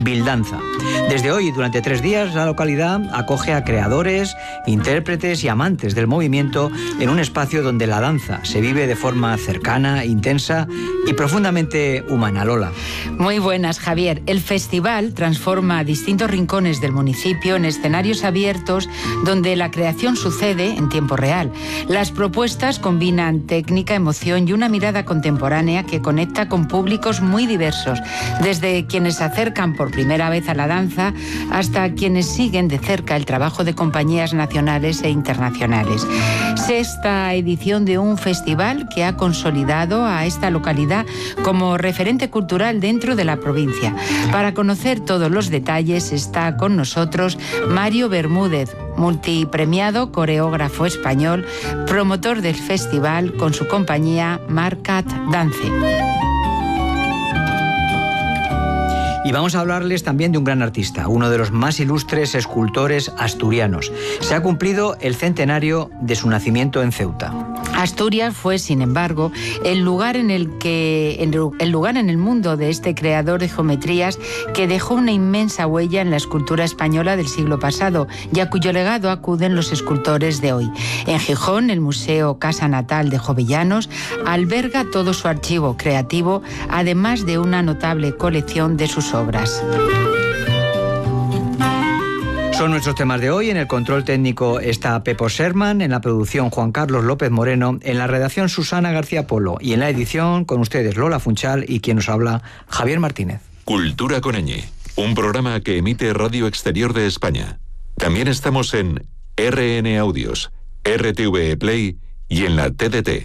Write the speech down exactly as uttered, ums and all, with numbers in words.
Bildanza. Desde hoy y durante tres días la localidad acoge a creadores, intérpretes y amantes del movimiento en un espacio donde la danza se vive de forma cercana, intensa y profundamente humana. Lola. Muy buenas, Javier. El festival transforma distintos rincones del municipio en escenarios abiertos donde la creación sucede en tiempo real. Las propuestas combinan técnica, emoción y una mirada contemporánea que conecta con públicos muy diversos, desde quienes se acercan por primera vez a la danza hasta quienes siguen de cerca el trabajo de compañías nacionales e internacionales. Sexta edición de un festival que ha consolidado a esta localidad como referente cultural dentro de la provincia. Para conocer todos los detalles está con nosotros Mario Bermúdez, multipremiado coreógrafo español, promotor del festival con su compañía Marcat Dance. Y vamos a hablarles también de un gran artista, uno de los más ilustres escultores asturianos. Se ha cumplido el centenario de su nacimiento en Ceuta. Asturias fue, sin embargo, el lugar en el que el lugar en el mundo de este creador de geometrías que dejó una inmensa huella en la escultura española del siglo pasado y a cuyo legado acuden los escultores de hoy. En Gijón, el Museo Casa Natal de Jovellanos alberga todo su archivo creativo, además de una notable colección de sus obras. Son nuestros temas de hoy. En el control técnico está Pepo Sherman, en la producción Juan Carlos López Moreno, en la redacción Susana García Polo y en la edición con ustedes Lola Funchal y quien nos habla Javier Martínez. Cultura con ñ, un programa que emite Radio Exterior de España. También estamos en R N Audios, R T V E Play y en la T D T.